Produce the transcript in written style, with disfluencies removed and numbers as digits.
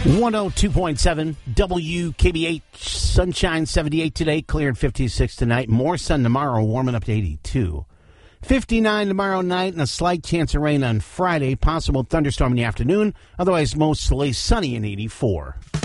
102.7 WKBH, sunshine 78 today, clear at 56 tonight. More sun tomorrow, warming up to 82. 59 tomorrow night and a slight chance of rain on Friday. Possible thunderstorm in the afternoon, otherwise mostly sunny and 84.